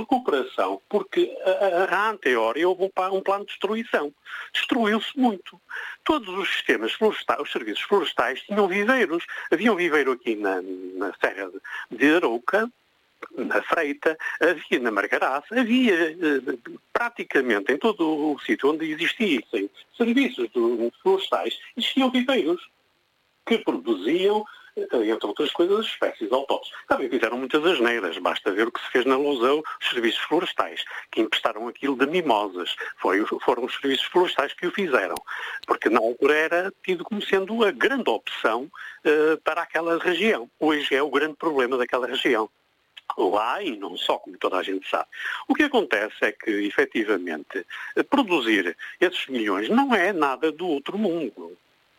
recuperação, porque a anteriori houve um plano de destruição. Destruiu-se muito. Todos os sistemas florestais, os serviços florestais tinham viveiros. Havia um viveiro aqui na Serra de Arouca, na Freita, havia na Margaraça, havia praticamente em todo o sítio onde existissem serviços florestais, existiam viveiros que produziam, entre outras coisas, as espécies autóctones. Também fizeram muitas asneiras, basta ver o que se fez na Lousão, os serviços florestais, que emprestaram aquilo de mimosas. Foram os serviços florestais que o fizeram, porque na altura era tido como sendo a grande opção para aquela região. Hoje é o grande problema daquela região. Lá, e não só, como toda a gente sabe. O que acontece é que, efetivamente, produzir esses milhões não é nada do outro mundo.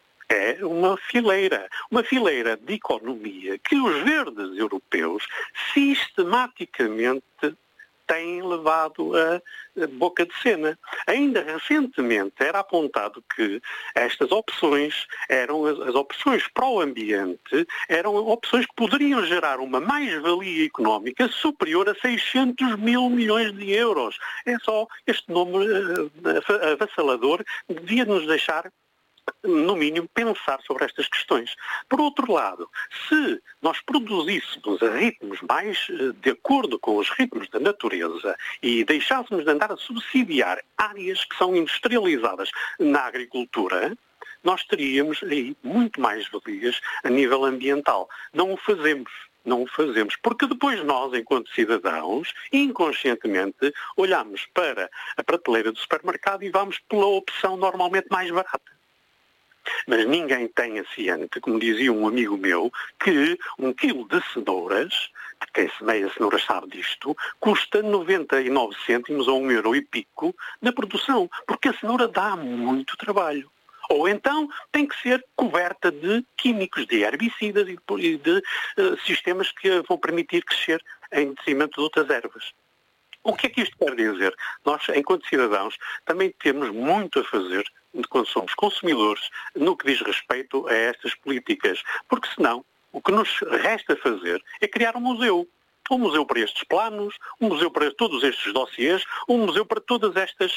É uma fileira de economia que os verdes europeus sistematicamente têm levado a boca de cena. Ainda recentemente era apontado que estas opções eram as opções para o ambiente, eram opções que poderiam gerar uma mais-valia económica superior a 600 mil milhões de euros. É só este número avassalador que devia nos deixar, no mínimo, pensar sobre estas questões. Por outro lado, se nós produzíssemos a ritmos mais de acordo com os ritmos da natureza e deixássemos de andar a subsidiar áreas que são industrializadas na agricultura, nós teríamos aí muito mais valias a nível ambiental. Não o fazemos, porque depois nós, enquanto cidadãos, inconscientemente, olhamos para a prateleira do supermercado e vamos pela opção normalmente mais barata. Mas ninguém tem a ciente, como dizia um amigo meu, que 1 quilo de cenouras, quem semeia cenouras sabe disto, custa 99 cêntimos ou 1 euro e pico na produção, porque a cenoura dá muito trabalho. Ou então tem que ser coberta de químicos, de herbicidas e de sistemas que vão permitir crescer em detrimento de outras ervas. O que é que isto quer dizer? Nós, enquanto cidadãos, também temos muito a fazer quando somos consumidores no que diz respeito a estas políticas. Porque senão, o que nos resta fazer é criar um museu. Um museu para estes planos, um museu para todos estes dossiês, um museu para todas estas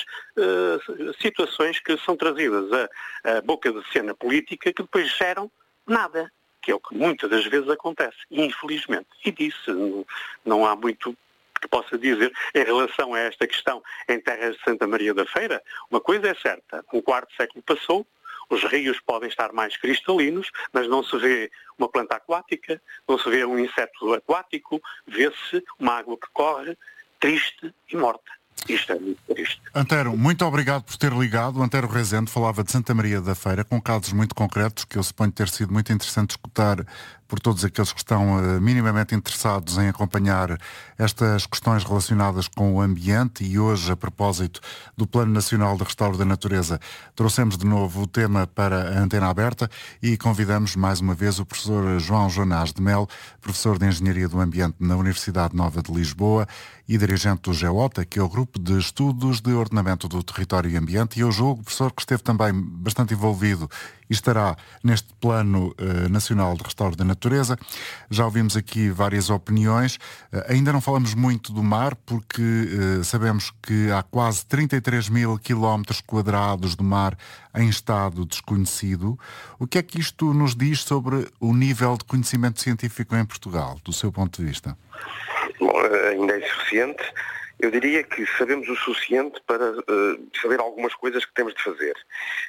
situações que são trazidas à boca de cena política que depois geram nada, que é o que muitas das vezes acontece, infelizmente. E disso não há muito que possa dizer em relação a esta questão em terras de Santa Maria da Feira. Uma coisa é certa, um quarto século passou, os rios podem estar mais cristalinos, mas não se vê uma planta aquática, não se vê um inseto aquático, vê-se uma água que corre triste e morta. Isto é muito triste. Antero, muito obrigado por ter ligado. Antero Rezende falava de Santa Maria da Feira, com casos muito concretos, que eu suponho ter sido muito interessante escutar por todos aqueles que estão minimamente interessados em acompanhar estas questões relacionadas com o ambiente. E hoje, a propósito do Plano Nacional de Restauro da Natureza, trouxemos de novo o tema para a Antena Aberta e convidamos mais uma vez o professor João Joanás de Melo, professor de Engenharia do Ambiente na Universidade Nova de Lisboa e dirigente do GEOTA, que é o Grupo de Estudos de Ordenamento do Território e Ambiente. E eu julgo, professor, que esteve também bastante envolvido e estará neste Plano Nacional de Restauro da Natureza. Já ouvimos aqui várias opiniões. Ainda não falamos muito do mar, porque sabemos que há quase 33 mil quilómetros quadrados de mar em estado desconhecido. O que é que isto nos diz sobre o nível de conhecimento científico em Portugal, do seu ponto de vista? Bom, ainda é insuficiente. Eu diria que sabemos o suficiente para saber algumas coisas que temos de fazer.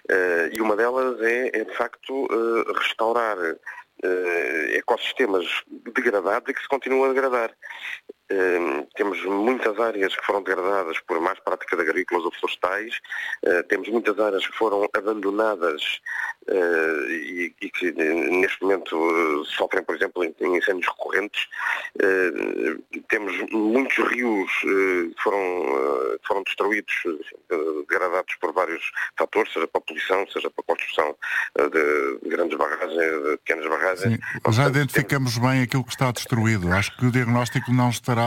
E uma delas é de facto, restaurar ecossistemas degradados e que se continuam a degradar. Temos muitas áreas que foram degradadas por más práticas agrícolas ou florestais, temos muitas áreas que foram abandonadas e que neste momento sofrem, por exemplo, em incêndios recorrentes. Temos muitos rios que foram destruídos, degradados por vários fatores, seja para a poluição, seja para a construção de grandes barragens, de pequenas barragens. Sim, já identificamos bem aquilo que está destruído. Acho que o diagnóstico não estará,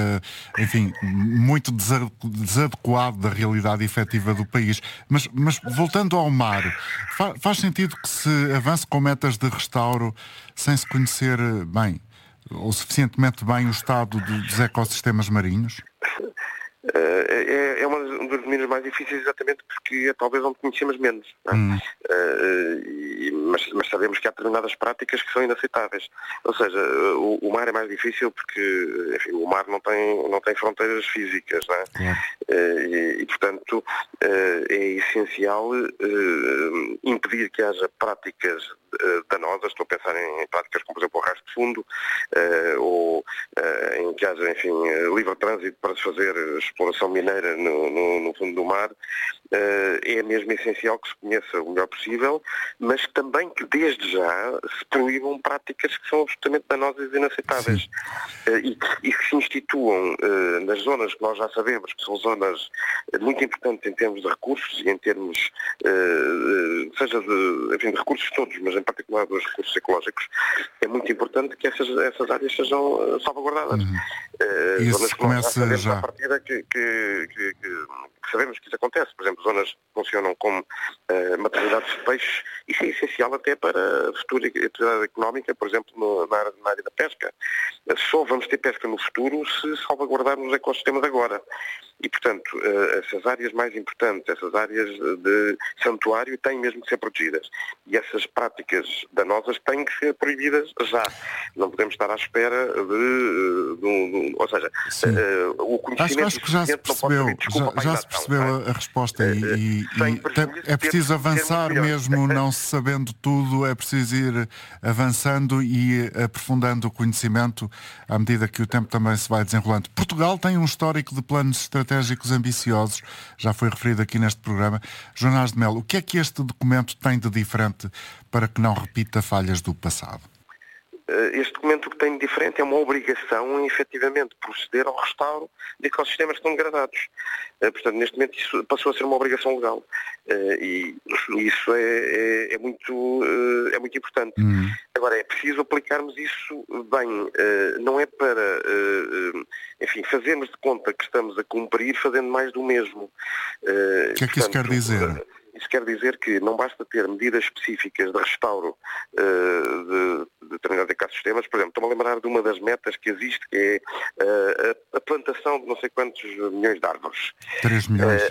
muito desadequado da realidade efetiva do país. Mas voltando ao mar, faz sentido que se avance com metas de restauro sem se conhecer bem ou suficientemente bem o estado dos ecossistemas marinhos? É um dos domínios mais difíceis, exatamente porque é talvez onde conhecemos menos. Não é? Mas sabemos que há determinadas práticas que são inaceitáveis. Ou seja, o mar é mais difícil porque, enfim, o mar não tem fronteiras físicas, não é? Claro. E, portanto, é essencial impedir que haja práticas danosas. Estou a pensar em práticas como, por exemplo, o arrasto de fundo, ou em que haja, enfim, livre trânsito para se fazer exploração mineira no fundo do mar. É mesmo essencial que se conheça o melhor possível, mas também que desde já se proíbam práticas que são absolutamente danosas e inaceitáveis. E que se instituam nas zonas que nós já sabemos que são zonas muito importantes em termos de recursos e em termos, seja de recursos todos, mas em particular dos recursos ecológicos. É muito importante que essas áreas sejam salvaguardadas. Zonas que nós já sabemos à partida que sabemos que isso acontece. Por exemplo, zonas que funcionam como maternidades de peixes, isso é essencial até para a futura atividade económica, por exemplo, na área da pesca. Só vamos ter pesca no futuro se salvaguardarmos os ecossistemas agora. E, portanto, essas áreas mais importantes, essas áreas de santuário têm mesmo que ser protegidas. E essas práticas danosas têm que ser proibidas já. Não podemos estar à espera ou seja, o conhecimento acho que já se percebeu, já se percebeu a resposta e é preciso avançar mesmo, não se sabendo tudo, é preciso ir avançando e aprofundando o conhecimento à medida que o tempo também se vai desenrolando. Portugal tem um histórico de planos estratégicos ambiciosos, já foi referido aqui neste programa. João Nás de Melo, o que é que este documento tem de diferente para que não repita falhas do passado? Este documento que tem de diferente é uma obrigação em, efetivamente, proceder ao restauro de ecossistemas que estão degradados. Portanto, neste momento isso passou a ser uma obrigação legal. E isso é muito importante. Agora, é preciso aplicarmos isso bem. Não é para, enfim, fazermos de conta que estamos a cumprir fazendo mais do mesmo. O que é que isso quer dizer? Isso quer dizer que não basta ter medidas específicas de restauro de determinados ecossistemas. Por exemplo, estou-me a lembrar de uma das metas que existe, que é a plantação de não sei quantos milhões de árvores. 3 milhões.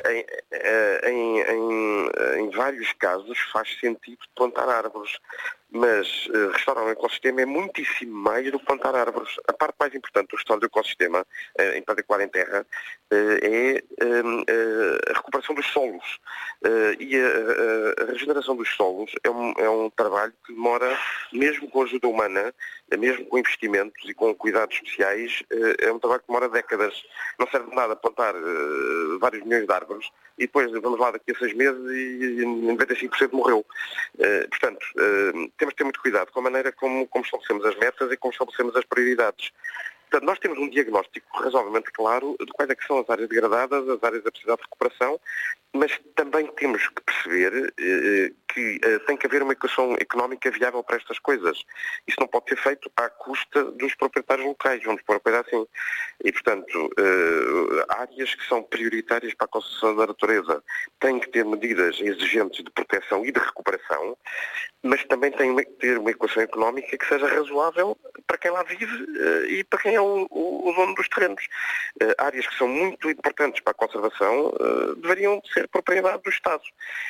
Em vários casos faz sentido plantar árvores. Mas restaurar um ecossistema é muitíssimo mais do que plantar árvores. A parte mais importante do restauro do ecossistema, em particular em terra, é a recuperação dos solos. E a regeneração dos solos é um trabalho que demora, mesmo com a ajuda humana, mesmo com investimentos e com cuidados especiais, é um trabalho que demora décadas. Não serve de nada plantar vários milhões de árvores e depois vamos lá daqui a 6 meses e 95% morreu. Portanto, temos de ter muito cuidado com a maneira como estabelecemos as metas e como estabelecemos as prioridades. Portanto, nós temos um diagnóstico razoavelmente claro de quais é que são as áreas degradadas, as áreas da precisar de recuperação, mas também temos que perceber que tem que haver uma equação económica viável para estas coisas. Isso não pode ser feito à custa dos proprietários locais, vamos pôr a coisa assim. E, portanto, áreas que são prioritárias para a conservação da natureza têm que ter medidas exigentes de proteção e de recuperação, mas também têm que ter uma equação económica que seja razoável para quem lá vive e para quem é o dono dos terrenos. Áreas que são muito importantes para a conservação deveriam ser propriedade do Estado.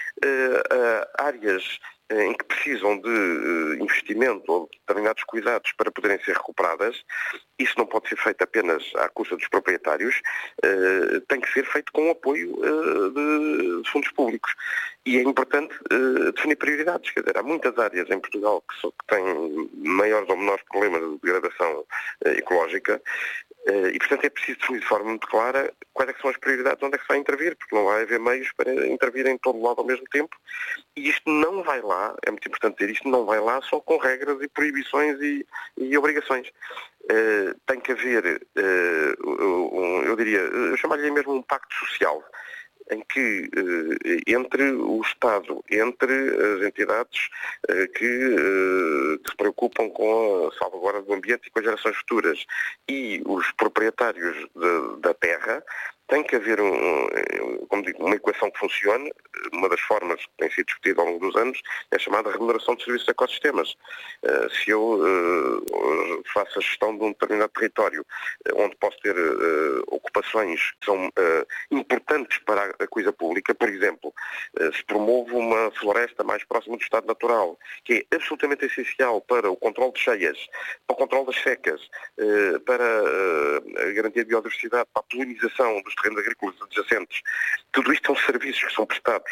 Áreas em que precisam de investimento ou de determinados cuidados para poderem ser recuperadas, isso não pode ser feito apenas à custa dos proprietários, tem que ser feito com o apoio de fundos públicos. E é importante definir prioridades. Quer dizer, há muitas áreas em Portugal que têm maiores ou menores problemas de degradação ecológica, e, portanto, é preciso definir de forma muito clara quais é que são as prioridades, onde é que se vai intervir, porque não vai haver meios para intervir em todo lado ao mesmo tempo. E isto não vai lá, é muito importante dizer, isto não vai lá só com regras e proibições e obrigações. Tem que haver, eu chamaria mesmo um pacto social, em que entre o Estado, entre as entidades que se preocupam com a salvaguarda do ambiente e com as gerações futuras e os proprietários da terra, tem que haver, como uma equação que funcione, uma das formas que tem sido discutida ao longo dos anos é a chamada remuneração de serviços de ecossistemas. Se eu faço a gestão de um determinado território onde posso ter ocupações que são importantes para a coisa pública, por exemplo, se promovo uma floresta mais próxima do estado natural, que é absolutamente essencial para o controle de cheias, para o controle das secas, para a garantia de biodiversidade, para a polinização dos terrenos agrícolas adjacentes. Tudo isto são serviços que são prestados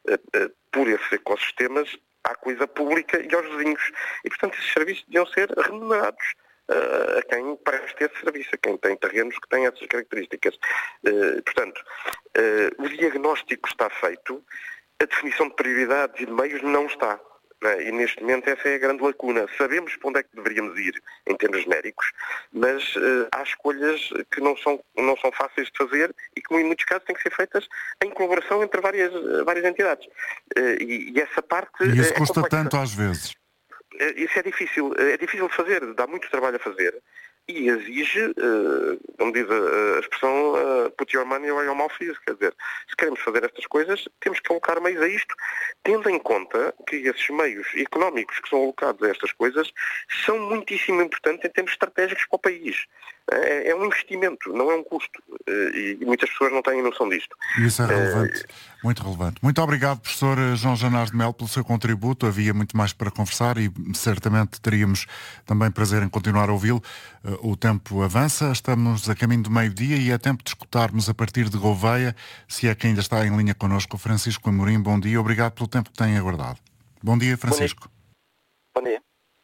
por esses ecossistemas à coisa pública e aos vizinhos. E, portanto, esses serviços deviam ser remunerados a quem presta esse serviço, a quem tem terrenos que têm essas características. Portanto, o diagnóstico está feito, a definição de prioridades e de meios não está. E neste momento essa é a grande lacuna. Sabemos para onde é que deveríamos ir em termos genéricos, mas há escolhas que não são fáceis de fazer e que em muitos casos têm que ser feitas em colaboração entre várias entidades. E essa parte e isso custa complexa. Tanto às vezes. Isso é difícil de fazer, dá muito trabalho a fazer e exige, como diz a expressão, put your money where your mouth is, quer dizer, se queremos fazer estas coisas, temos que alocar meios a isto, tendo em conta que esses meios económicos que são alocados a estas coisas são muitíssimo importantes em termos estratégicos para o país. É um investimento, não é um custo. E muitas pessoas não têm noção disto. Isso é relevante, muito relevante. Muito obrigado, professor João Janares de Melo, pelo seu contributo. Havia muito mais para conversar e certamente teríamos também prazer em continuar a ouvi-lo. O tempo avança, estamos a caminho do meio-dia e é tempo de escutarmos a partir de Gouveia, se é que ainda está em linha connosco, o Francisco Amorim. Bom dia, obrigado pelo tempo que têm aguardado. Bom dia, Francisco. Bom dia.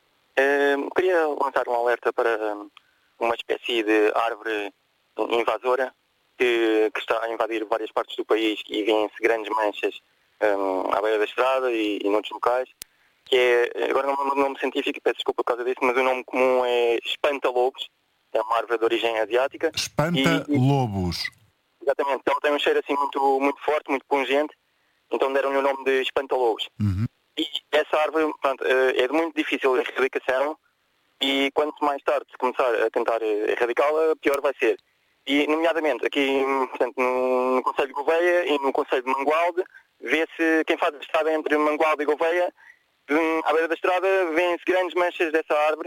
Queria lançar um alerta para uma espécie de árvore invasora que está a invadir várias partes do país e vêem-se grandes manchas à beira da estrada e noutros locais, que é, agora não me lembro o nome científico, peço desculpa por causa disso, mas o nome comum é espanta-lobos, é uma árvore de origem asiática. Espanta-lobos. Exatamente, então tem um cheiro assim muito, muito forte, muito pungente, então deram-lhe o nome de espanta-lobos. Uhum. E essa árvore, pronto, é de muito difícil erradicação e quanto mais tarde se começar a tentar erradicá-la, pior vai ser. E, nomeadamente, aqui portanto, no concelho de Gouveia e no concelho de Mangualde, vê-se, quem faz a estrada entre Mangualde e Gouveia, à beira da estrada, vêem-se grandes manchas dessa árvore.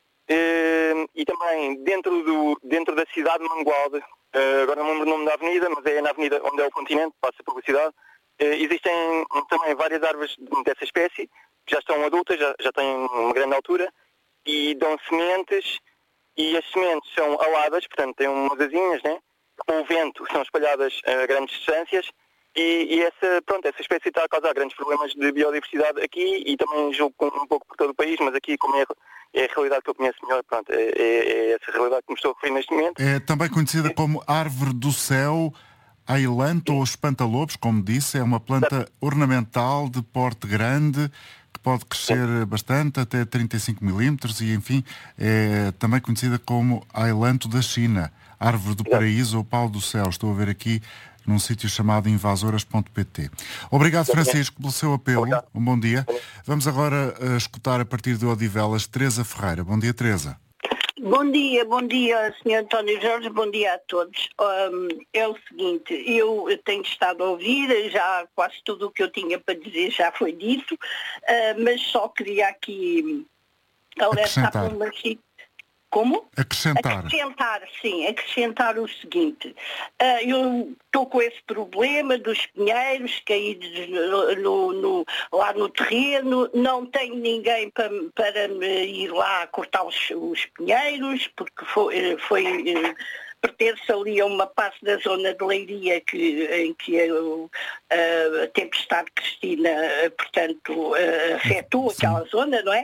E também, dentro da cidade de Mangualde, agora não lembro o nome da avenida, mas é na avenida onde é o continente, passa a publicidade, existem também várias árvores dessa espécie, que já estão adultas, já têm uma grande altura, e dão sementes, e as sementes são aladas, portanto têm umas asinhas, né? Com o vento são espalhadas a grandes distâncias, e essa espécie está a causar grandes problemas de biodiversidade aqui, e também julgo um pouco por todo o país, mas aqui, como é a realidade que eu conheço melhor, pronto, é essa realidade que me estou a referir neste momento. É também conhecida como árvore do céu, ailanto ou espanta-lobos, como disse, é uma planta ornamental de porte grande, que pode crescer bastante, até 35 milímetros, e enfim, é também conhecida como ailanto da China, árvore do paraíso ou pau do céu. Estou a ver aqui num sítio chamado invasoras.pt. Obrigado, Francisco, pelo seu apelo. Obrigado. Um bom dia. Vamos agora escutar a partir de Odivelas Teresa Ferreira. Bom dia, Teresa. Bom dia, Sr. António Jorge, bom dia a todos. É o seguinte, eu tenho estado a ouvir, já quase tudo o que eu tinha para dizer já foi dito, mas só queria aqui alertar para uma situação. Como? Acrescentar, o seguinte. Eu estou com esse problema dos pinheiros caídos lá no terreno, não tenho ninguém para me ir lá cortar os pinheiros, porque pertence ali a uma parte da zona de Leiria em que a tempestade Cristina, portanto, afetou aquela zona, não é?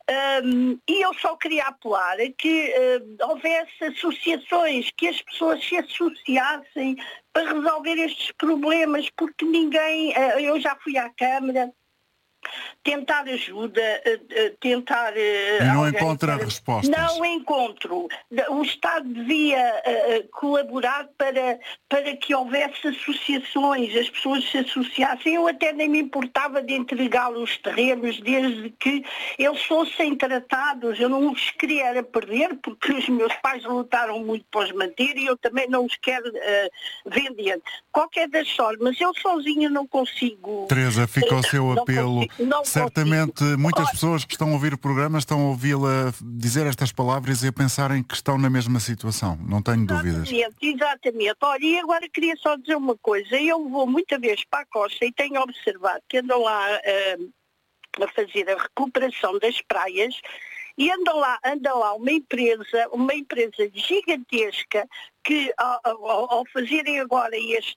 E eu só queria apelar a que houvesse associações, que as pessoas se associassem para resolver estes problemas, porque ninguém, eu já fui à Câmara, tentar ajuda, tentar... E não encontra respostas. Não encontro. O Estado devia colaborar para que houvesse associações, as pessoas se associassem. Eu até nem me importava de entregar os terrenos desde que eles fossem tratados. Eu não os queria perder, porque os meus pais lutaram muito para os manter e eu também não os quero vender. Qualquer das formas, eu sozinha não consigo... Teresa, fica o seu apelo. Certamente muitas pessoas que estão a ouvir o programa estão a ouvi-la dizer estas palavras e a pensarem que estão na mesma situação. Não tenho dúvidas. Exatamente. Olha, e agora queria só dizer uma coisa. Eu vou muitas vezes para a costa e tenho observado que andam lá a fazer a recuperação das praias e anda lá uma empresa gigantesca que ao fazerem agora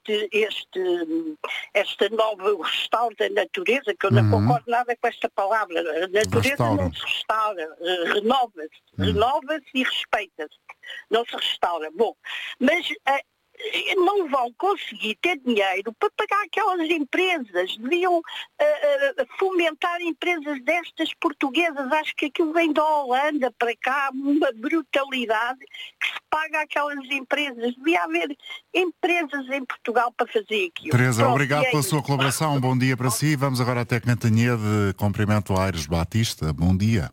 este novo restauro da natureza, que eu não concordo nada com esta palavra, a natureza não se restaura, renova-se e respeita-se, não se restaura. Bom, mas não vão conseguir ter dinheiro para pagar aquelas empresas. Deviam fomentar empresas destas portuguesas. Acho que aquilo vem da Holanda para cá, uma brutalidade que se paga aquelas empresas. Devia haver empresas em Portugal para fazer aquilo. Teresa, obrigado pela sua colaboração. Um bom dia para si. Vamos agora até Cantanhede. Cumprimento o Aires Batista. Bom dia.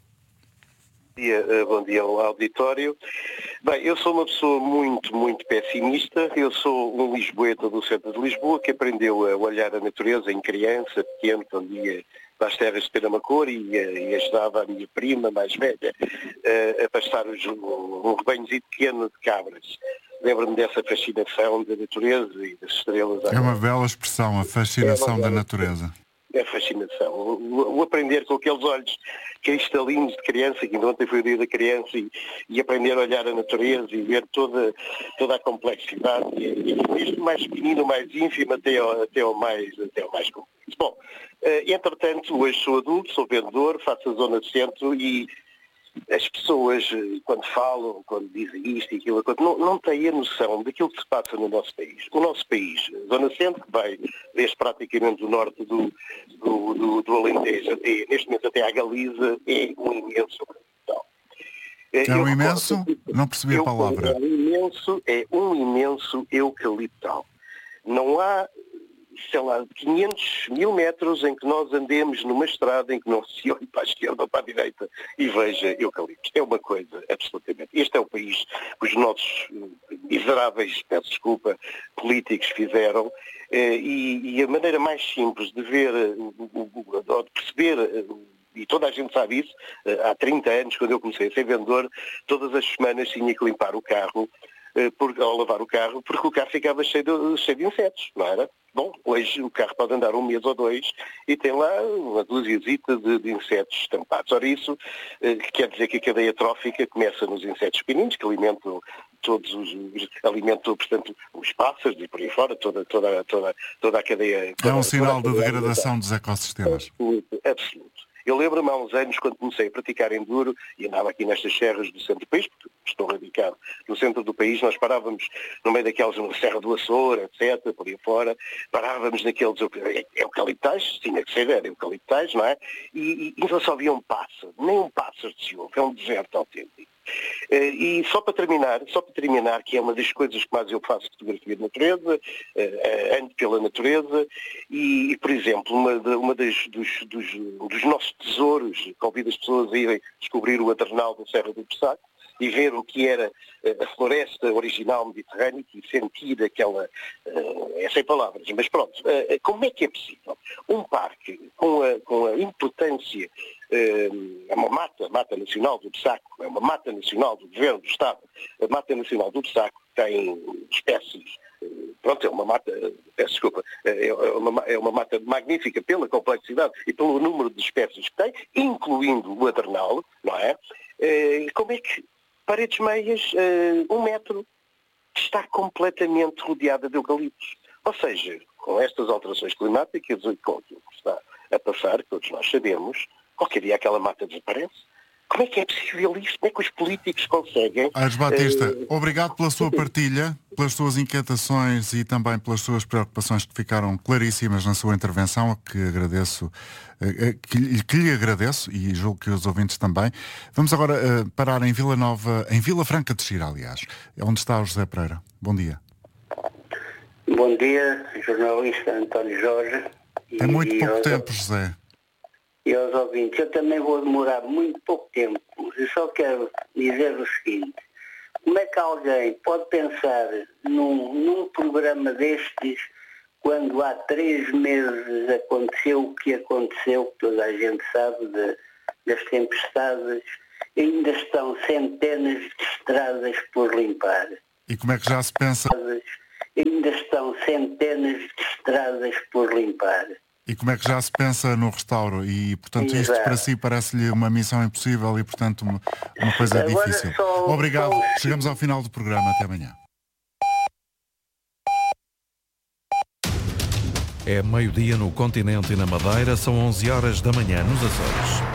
Bom dia ao auditório. Bem, eu sou uma pessoa muito, muito pessimista. Eu sou um lisboeta do centro de Lisboa que aprendeu a olhar a natureza em criança, pequeno, quando ia para as terras de Penamacor e ajudava a minha prima mais velha a pastar um rebanhozinho pequeno de cabras. Lembro-me dessa fascinação da natureza e das estrelas. É uma bela expressão, a fascinação da natureza. É a fascinação. O aprender com aqueles olhos cristalinos de criança, que ontem foi o dia da criança, e aprender a olhar a natureza e ver toda a complexidade, e desde o mais pequenino, o mais ínfimo, até ao mais complexo. Bom, entretanto, hoje sou adulto, sou vendedor, faço a zona centro e as pessoas, quando falam, quando dizem isto e aquilo, não têm a noção daquilo que se passa no nosso país. O nosso país, a Zona Centro, que vai desde praticamente o norte do Alentejo neste momento até à Galiza, é um imenso capital. É um imenso? Não percebi a palavra. É um imenso eucaliptal. Não há, sei lá, 500 mil metros em que nós andemos numa estrada em que não se olhe para a esquerda ou para a direita e veja eucaliptos. É uma coisa absolutamente. Este é o país que os nossos miseráveis, peço desculpa, políticos fizeram e a maneira mais simples de ver, ou de perceber, e toda a gente sabe isso, há 30 anos, quando eu comecei a ser vendedor, todas as semanas tinha que limpar o carro, ao lavar o carro, porque o carro ficava cheio de insetos, não era? Bom, hoje o carro pode andar um mês ou dois e tem lá uma dúziazita de insetos estampados. Ora, isso quer dizer que a cadeia trófica começa nos insetos pequeninos, que alimentam alimentam, portanto, os pássaros e por aí fora, toda a cadeia. É um sinal de degradação dos ecossistemas. Absoluto. Eu lembro-me há uns anos, quando comecei a praticar enduro, e andava aqui nestas serras do centro do país, porque estou radicado no centro do país, nós parávamos no meio daquelas, na Serra do Açor, etc., por aí fora, parávamos naqueles eucaliptais, tinha que ser, era eucaliptais, não é? E não só havia um pássaro, nem um pássaro de se ouve, é um deserto autêntico. E só para terminar, que é uma das coisas que mais eu faço fotografia de natureza, ando pela natureza e por exemplo, uma dos nossos tesouros, convido as pessoas a irem descobrir o Adernal da Serra do Pessaco e ver o que era a floresta original mediterrânea e sentir aquela, é sem palavras, mas pronto, como é que é possível um parque com a importância, é uma mata nacional do Pessaco, é uma mata nacional do Governo do Estado, a Mata Nacional do Pessaco tem espécies, pronto, é uma mata, peço desculpa, é uma mata magnífica pela complexidade e pelo número de espécies que tem, incluindo o Adernal, não é? Como é que paredes meias, 1 metro, está completamente rodeada de eucaliptos? Ou seja, com estas alterações climáticas e com aquilo que está a passar, que todos nós sabemos, qualquer dia aquela mata desaparece. Como é que é possível isto? Como é que os políticos conseguem? Aires Batista, obrigado pela sua partilha, pelas suas inquietações e também pelas suas preocupações que ficaram claríssimas na sua intervenção, a que agradeço, que lhe agradeço e julgo que os ouvintes também. Vamos agora parar em Vila Franca de Xira, aliás, onde está o José Pereira. Bom dia. Bom dia, jornalista António Jorge. É muito pouco tempo, José. E aos ouvintes, eu também vou demorar muito pouco tempo. Eu só quero dizer o seguinte: como é que alguém pode pensar num programa destes quando há 3 meses aconteceu o que aconteceu, que toda a gente sabe, das tempestades, ainda estão centenas de estradas por limpar. E como é que já se pensa? Ainda estão centenas de estradas por limpar. E como é que já se pensa no restauro? E, portanto, isto para si parece-lhe uma missão impossível e, portanto, uma coisa agora difícil. Só Obrigado. Chegamos ao final do programa. Até amanhã. É meio-dia no continente e na Madeira, são 11 horas da manhã nos Açores.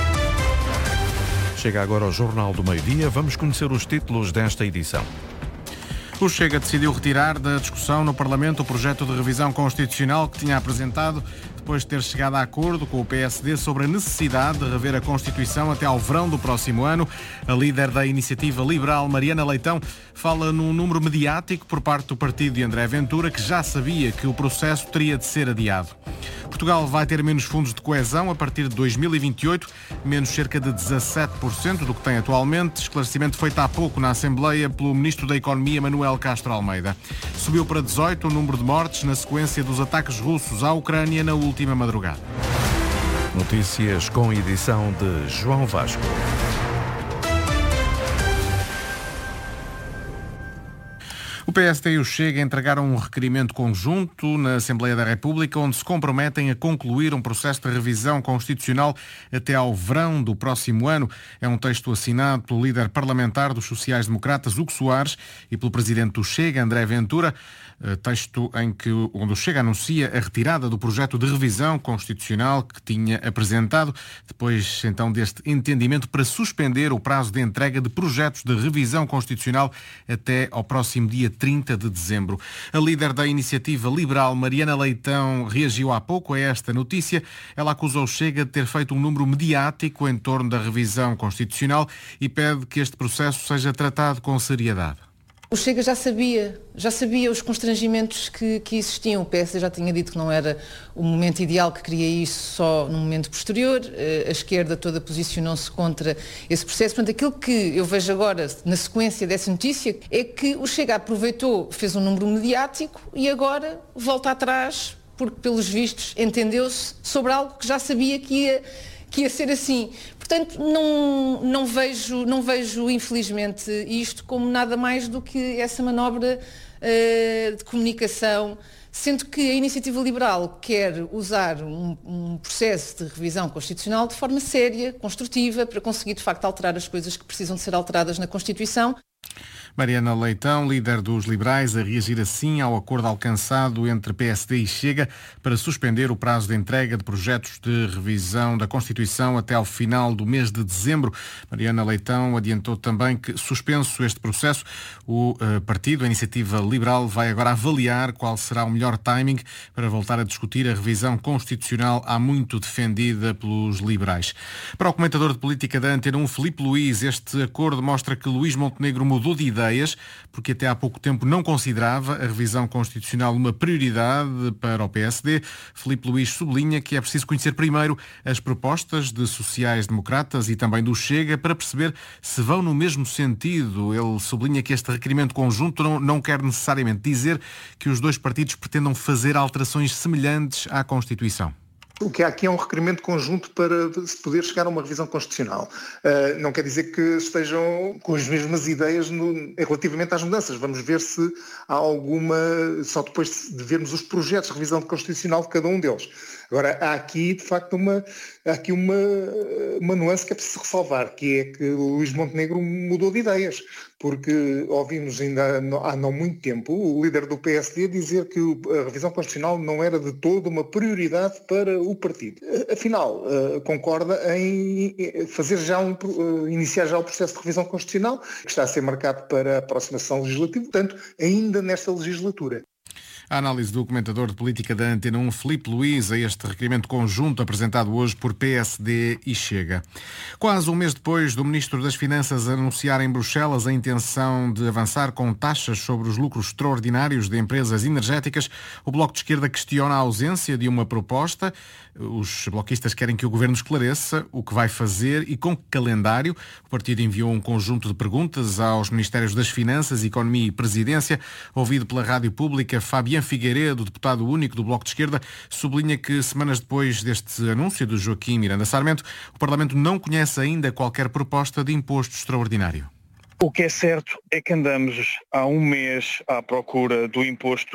Chega agora o Jornal do Meio-Dia. Vamos conhecer os títulos desta edição. O Chega decidiu retirar da discussão no Parlamento o projeto de revisão constitucional que tinha apresentado depois de ter chegado a acordo com o PSD sobre a necessidade de rever a Constituição até ao verão do próximo ano. A líder da Iniciativa Liberal, Mariana Leitão, fala num número mediático por parte do partido de André Ventura, que já sabia que o processo teria de ser adiado. Portugal vai ter menos fundos de coesão a partir de 2028, menos cerca de 17% do que tem atualmente. Esclarecimento feito há pouco na Assembleia pelo Ministro da Economia, Manuel Castro Almeida. Subiu para 18 o número de mortes na sequência dos ataques russos à Ucrânia na última madrugada. Notícias com edição de João Vasco. O PSD e o Chega entregaram um requerimento conjunto na Assembleia da República, onde se comprometem a concluir um processo de revisão constitucional até ao verão do próximo ano. É um texto assinado pelo líder parlamentar dos sociais-democratas, Hugo Soares, e pelo presidente do Chega, André Ventura. Texto onde o Chega anuncia a retirada do projeto de revisão constitucional que tinha apresentado, depois então deste entendimento para suspender o prazo de entrega de projetos de revisão constitucional até ao próximo dia 30 de dezembro. A líder da Iniciativa Liberal, Mariana Leitão, reagiu há pouco a esta notícia. Ela acusou o Chega de ter feito um número mediático em torno da revisão constitucional e pede que este processo seja tratado com seriedade. O Chega já sabia os constrangimentos que existiam. O PSD já tinha dito que não era o momento ideal, que queria isso só no momento posterior. A esquerda toda posicionou-se contra esse processo. Portanto, aquilo que eu vejo agora, na sequência dessa notícia, é que o Chega aproveitou, fez um número mediático e agora volta atrás, porque, pelos vistos, entendeu-se sobre algo que já sabia que ia ser assim. Portanto, não vejo, infelizmente, isto como nada mais do que essa manobra de comunicação, sendo que a Iniciativa Liberal quer usar um processo de revisão constitucional de forma séria, construtiva, para conseguir, de facto, alterar as coisas que precisam de ser alteradas na Constituição. Mariana Leitão, líder dos liberais, a reagir assim ao acordo alcançado entre PSD e Chega para suspender o prazo de entrega de projetos de revisão da Constituição até ao final do mês de dezembro. Mariana Leitão adiantou também que, suspenso este processo, o partido, a Iniciativa Liberal, vai agora avaliar qual será o melhor timing para voltar a discutir a revisão constitucional há muito defendida pelos liberais. Para o comentador de política da Antena 1, Filipe Luís, este acordo mostra que Luís Montenegro mudou de ideias, porque até há pouco tempo não considerava a revisão constitucional uma prioridade para o PSD. Filipe Luís sublinha que é preciso conhecer primeiro as propostas de sociais-democratas e também do Chega para perceber se vão no mesmo sentido. Ele sublinha que este requerimento conjunto não quer necessariamente dizer que os dois partidos pretendam fazer alterações semelhantes à Constituição. O que há aqui é um requerimento conjunto para se poder chegar a uma revisão constitucional. Não quer dizer que estejam com as mesmas ideias relativamente às mudanças. Vamos ver se há alguma, só depois de vermos os projetos de revisão constitucional de cada um deles. Agora, há aqui, de facto, uma nuance que é preciso ressalvar, que é que o Luís Montenegro mudou de ideias, porque ouvimos ainda há não muito tempo o líder do PSD dizer que a revisão constitucional não era de todo uma prioridade para o partido. Afinal, concorda em iniciar já o processo de revisão constitucional, que está a ser marcado para a próxima sessão legislativa, portanto, ainda nesta legislatura. A análise do comentador de política da Antena 1, Filipe Luís, a este requerimento conjunto apresentado hoje por PSD e Chega. Quase um mês depois do Ministro das Finanças anunciar em Bruxelas a intenção de avançar com taxas sobre os lucros extraordinários de empresas energéticas, o Bloco de Esquerda questiona a ausência de uma proposta. Os bloquistas querem que o Governo esclareça o que vai fazer e com que calendário. O partido enviou um conjunto de perguntas aos Ministérios das Finanças, Economia e Presidência. Ouvido pela Rádio Pública, Fabián Figueiredo, deputado único do Bloco de Esquerda, sublinha que semanas depois deste anúncio do Joaquim Miranda Sarmento, o Parlamento não conhece ainda qualquer proposta de imposto extraordinário. O que é certo é que andamos há um mês à procura do imposto